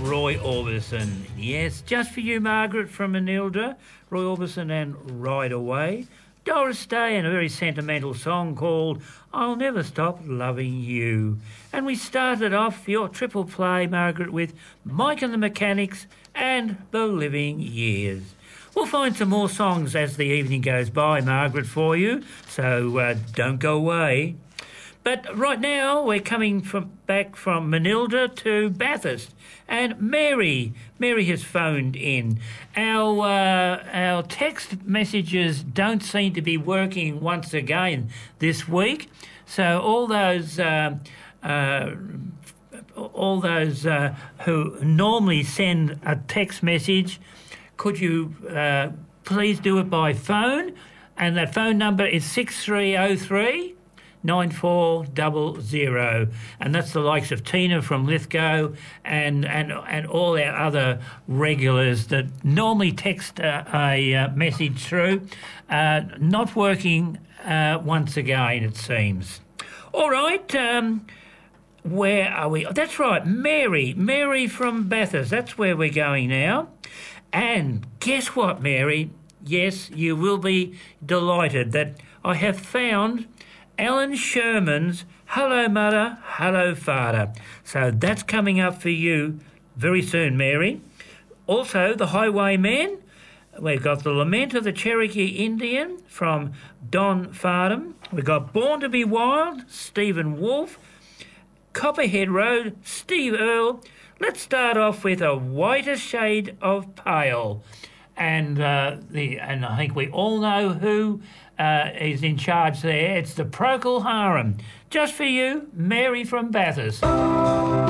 Roy Orbison. Yes, just for you, Margaret from Manilda. Roy Orbison and Ride Away. Doris Day and a very sentimental song called I'll Never Stop Loving You. And we started off your triple play, Margaret, with Mike and the Mechanics and The Living Years. We'll find some more songs as the evening goes by, Margaret, for you, so don't go away. But right now we're coming back from Manilda to Bathurst, and Mary has phoned in. Our text messages don't seem to be working once again this week, so all those who normally send a text message, could you please do it by phone? And that phone number is 6303 9400, and that's the likes of Tina from Lithgow and all our other regulars that normally text a message through. Not working once again, it seems. All right, where are we? That's right, Mary from Bathurst. That's where we're going now. And guess what, Mary? Yes, you will be delighted that I have found Alan Sherman's Hello Mother, Hello Father. So that's coming up for you very soon, Mary. Also, The Highwaymen. We've got The Lament of the Cherokee Indian from Don Fardham. We've got Born to be Wild, Stephen Wolfe. Copperhead Road, Steve Earle. Let's start off with A Whiter Shade of Pale. And I think we all know who is in charge there. It's the Procol Harum. Just for you, Mary from Bathurst.